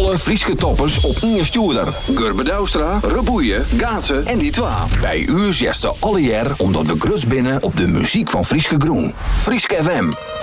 alle Frieske toppers op Inge Stuurder. Gurbe Douwstra, Reboeien, Gaatsen en die twa. Bij u zesde alle jaar omdat we grutst binnen op de muziek van Frieske Groen. Frieske FM.